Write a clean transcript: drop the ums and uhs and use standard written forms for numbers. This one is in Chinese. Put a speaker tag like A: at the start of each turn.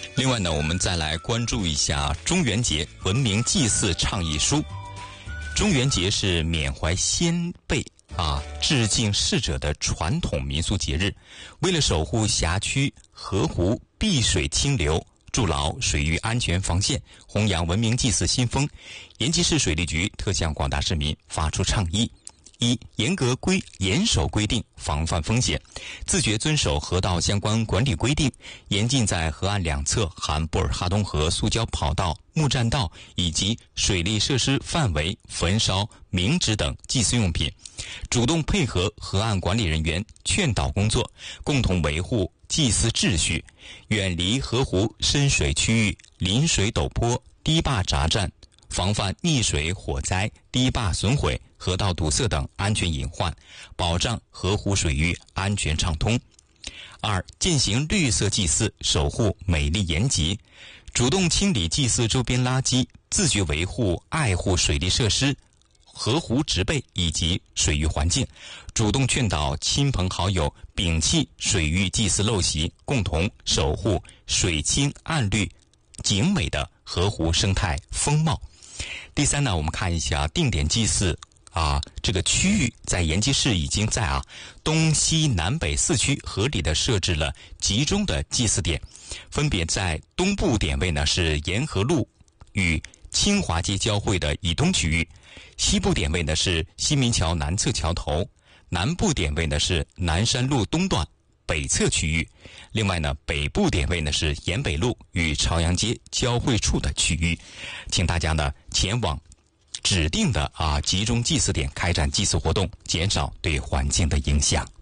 A: 另外呢，我们再来关注一下中元节文明祭祀倡议书。中元节是缅怀先辈致敬逝者的传统民俗节日。为了守护辖区河湖碧水清流，筑牢水域安全防线，弘扬文明祭祀新风，延吉市水利局特向广大市民发出倡议：一、严守规定，防范风险，自觉遵守河道相关管理规定，严禁在河岸两侧含布尔哈东河塑胶跑道、木栈道以及水利设施范围焚烧冥纸等祭祀用品，主动配合河岸管理人员劝导工作，共同维护祭祀秩序，远离河湖深水区域、临水陡坡、堤坝闸站，防范溺水、火灾、堤坝损毁、河道堵塞等安全隐患，保障河湖水域安全畅通。二、践行绿色祭祀，守护美丽延吉，主动清理祭祀周边垃圾，自觉维护爱护水利设施、河湖植被以及水域环境，主动劝导亲朋好友摒弃水域祭祀陋习，共同守护水清岸绿、景美的河湖生态风貌。第三呢，我们看一下定点祭祀这个区域在延吉市已经在东西南北4区合理的设置了集中的祭祀点，分别在东部点位呢是沿河路与清华街交汇的以东区域，西部点位呢是西民桥南侧桥头，南部点位呢是南山路东段北侧区域。另外呢，北部点位呢是沿北路与朝阳街交汇处的区域。请大家呢前往指定的集中祭祀点开展祭祀活动，减少对环境的影响。